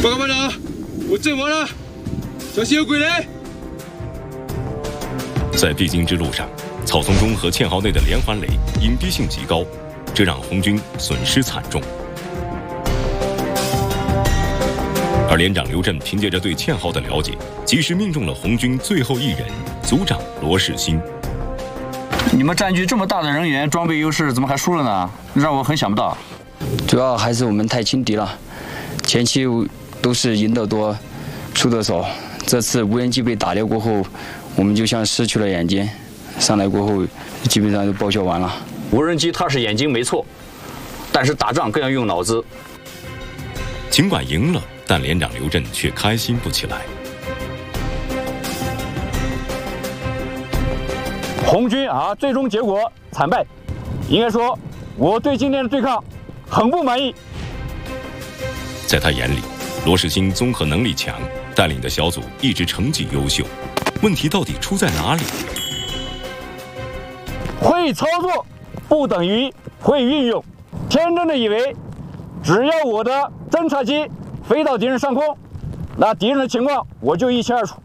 报告班长，我阵亡了，小心有鬼来！ 在必经之路上，草丛中和堑壕内的连环雷隐蔽性极高，这让红军损失惨重。而连长刘震凭借着对堑壕的了解，及时命中了红军最后一人组长罗世新。 你们占据这么大的人员，装备优势，怎么还输了呢？让我很想不到。 主要还是我们太轻敌了，前期都是赢得多，出得少。这次无人机被打掉过后，我们就像失去了眼睛，上来过后基本上就报销完了。 无人机它是眼睛没错，但是打仗更要用脑子。 尽管赢了，但连长刘震却开心不起来。 红军最终结果惨败，应该说我对今天的对抗很不满意。 在他眼里，罗世新综合能力强，带领的小组一直成绩优秀，问题到底出在哪里？ 会操作不等于会运用，天真的以为只要我的侦察机飞到敌人上空，那敌人的情况我就一清二楚。